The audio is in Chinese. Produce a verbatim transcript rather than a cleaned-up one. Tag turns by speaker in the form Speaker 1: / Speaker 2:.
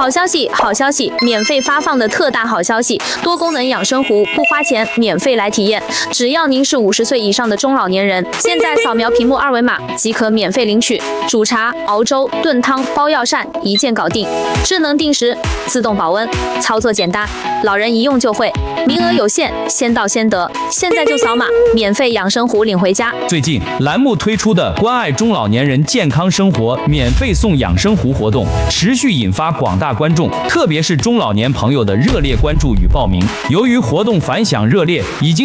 Speaker 1: 好消息，好消息！免费发放的特大好消息，多功能养生壶不花钱，免费来体验。只要您是五十岁以上的中老年人，现在扫描屏幕二维码即可免费领取。煮茶、熬粥、炖汤、包药膳，一键搞定。智能定时，自动保温，操作简单，老人一用就会。名额有限，先到先得，现在就扫码，免费养生壶领回家。
Speaker 2: 最近栏目推出的关爱中老年人健康生活免费送养生壶活动，持续引发广大观众，特别是中老年朋友的热烈关注与报名。由于活动反响热烈，已经